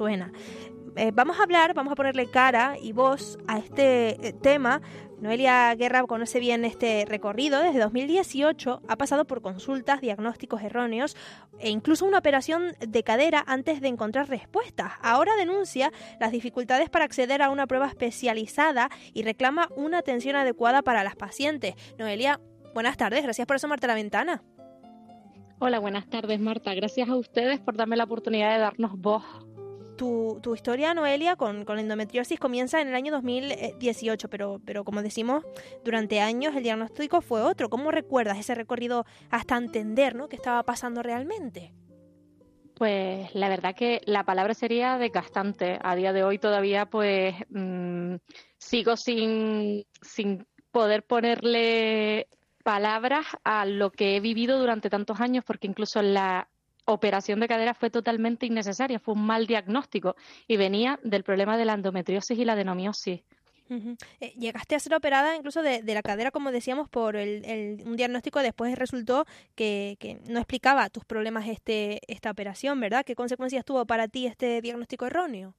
suena. Vamos a ponerle cara y voz a este tema. Noelia Guerra conoce bien este recorrido. Desde 2018 ha pasado por consultas, diagnósticos erróneos e incluso una operación de cadera antes de encontrar respuestas. Ahora denuncia las dificultades para acceder a una prueba especializada y reclama una atención adecuada para las pacientes. Noelia, buenas tardes, gracias por asomarte a la ventana. Hola, buenas tardes, Marta. Gracias a ustedes por darme la oportunidad de darnos voz. Tu historia, Noelia, con la endometriosis comienza en el año 2018, pero como decimos, durante años el diagnóstico fue otro. ¿Cómo recuerdas ese recorrido hasta entender, ¿no?, qué estaba pasando realmente? Pues la verdad que la palabra sería desgastante. A día de hoy todavía pues sigo sin poder ponerle palabras a lo que he vivido durante tantos años, porque incluso la operación de cadera fue totalmente innecesaria, fue un mal diagnóstico y venía del problema de la endometriosis y la adenomiosis. Uh-huh. Llegaste a ser operada incluso de la cadera, como decíamos, por un diagnóstico. Después resultó que no explicaba tus problemas esta operación, ¿verdad? ¿Qué consecuencias tuvo para ti este diagnóstico erróneo?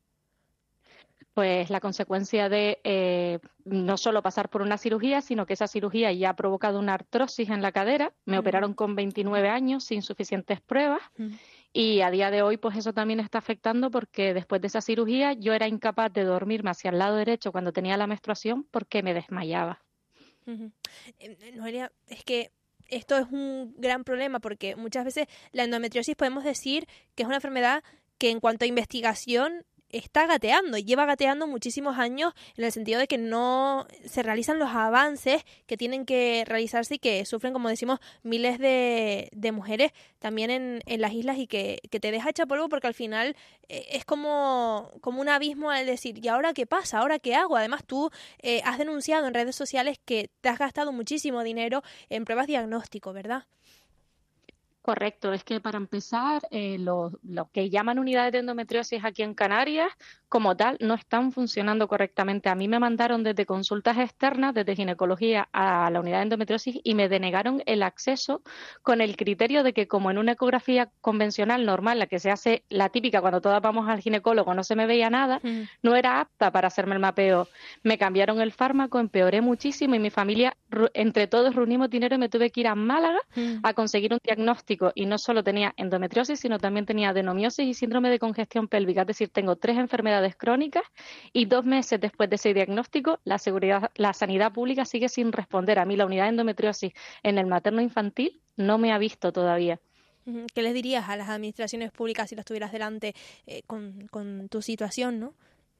Pues la consecuencia de no solo pasar por una cirugía, sino que esa cirugía ya ha provocado una artrosis en la cadera. Me operaron con 29 años sin suficientes pruebas y a día de hoy pues eso también está afectando, porque después de esa cirugía yo era incapaz de dormirme hacia el lado derecho cuando tenía la menstruación porque me desmayaba. Noelia, es que esto es un gran problema, porque muchas veces la endometriosis podemos decir que es una enfermedad que en cuanto a investigación está gateando y lleva gateando muchísimos años, en el sentido de que no se realizan los avances que tienen que realizarse y que sufren, como decimos, miles de mujeres también en las islas, y que te deja hecha polvo, porque al final es como un abismo al decir, ¿y ahora qué pasa? ¿Ahora qué hago? Además, tú has denunciado en redes sociales que te has gastado muchísimo dinero en pruebas diagnóstico, ¿verdad? Correcto, es que para empezar, lo que llaman unidades de endometriosis aquí en Canarias, como tal, no están funcionando correctamente. A mí me mandaron desde consultas externas, desde ginecología, a la unidad de endometriosis y me denegaron el acceso con el criterio de que, como en una ecografía convencional normal, la que se hace, la típica cuando todas vamos al ginecólogo, no se me veía nada, no era apta para hacerme el mapeo. Me cambiaron el fármaco, empeoré muchísimo y mi familia, entre todos, reunimos dinero y me tuve que ir a Málaga a conseguir un diagnóstico. Y no solo tenía endometriosis, sino también tenía adenomiosis y síndrome de congestión pélvica. Es decir, tengo 3 enfermedades crónicas y 2 meses después de ese diagnóstico, la sanidad pública sigue sin responder. A mí la unidad de endometriosis en el materno infantil no me ha visto todavía. ¿Qué les dirías a las administraciones públicas si las tuvieras delante con tu situación, no?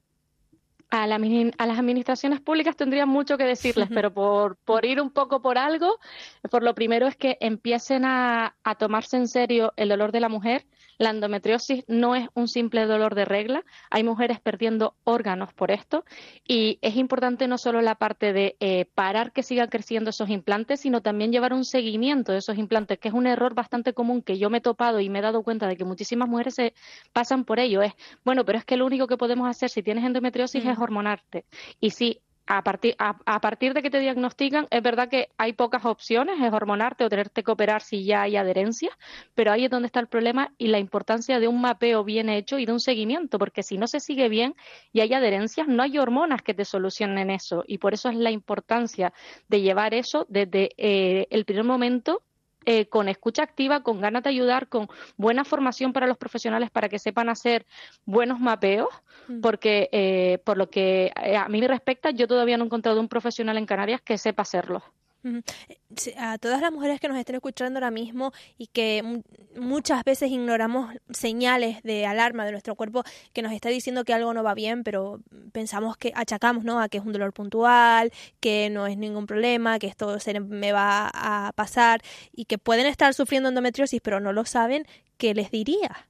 A las administraciones públicas tendría mucho que decirles, pero por ir un poco por algo, por lo primero es que empiecen a tomarse en serio el dolor de la mujer. La endometriosis no es un simple dolor de regla, hay mujeres perdiendo órganos por esto, y es importante no solo la parte de parar que sigan creciendo esos implantes, sino también llevar un seguimiento de esos implantes, que es un error bastante común que yo me he topado y me he dado cuenta de que muchísimas mujeres se pasan por ello. Bueno, pero es que lo único que podemos hacer si tienes endometriosis es hormonarte. Y sí, a partir de que te diagnostican, es verdad que hay pocas opciones, es hormonarte o tenerte que operar si ya hay adherencia, pero ahí es donde está el problema y la importancia de un mapeo bien hecho y de un seguimiento, porque si no se sigue bien y hay adherencias, no hay hormonas que te solucionen eso, y por eso es la importancia de llevar eso desde el primer momento, con escucha activa, con ganas de ayudar, con buena formación para los profesionales para que sepan hacer buenos mapeos, porque por lo que a mí me respecta, yo todavía no he encontrado un profesional en Canarias que sepa hacerlo. A todas las mujeres que nos estén escuchando ahora mismo y que muchas veces ignoramos señales de alarma de nuestro cuerpo que nos está diciendo que algo no va bien, pero pensamos, que achacamos, ¿no?, a que es un dolor puntual, que no es ningún problema, que esto se me va a pasar, y que pueden estar sufriendo endometriosis pero no lo saben. ¿Qué les diría?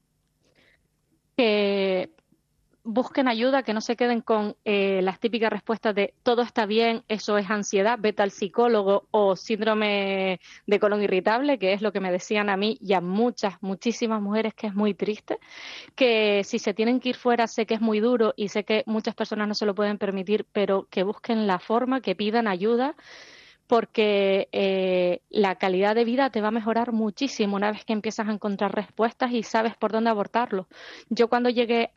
Que busquen ayuda, que no se queden con las típicas respuestas de todo está bien, eso es ansiedad, vete al psicólogo, o síndrome de colon irritable, que es lo que me decían a mí y a muchísimas mujeres, que es muy triste, que si se tienen que ir fuera, sé que es muy duro y sé que muchas personas no se lo pueden permitir, pero que busquen la forma, que pidan ayuda, porque la calidad de vida te va a mejorar muchísimo una vez que empiezas a encontrar respuestas y sabes por dónde abordarlo. Yo cuando llegué